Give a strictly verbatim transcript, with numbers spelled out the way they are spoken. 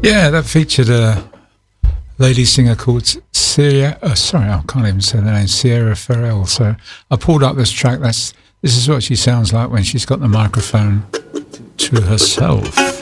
Yeah, that featured a lady singer called Sierra. Oh, sorry, I can't even say the name. Sierra Farrell. So I pulled up this track. That's this is what she sounds like when she's got the microphone to herself.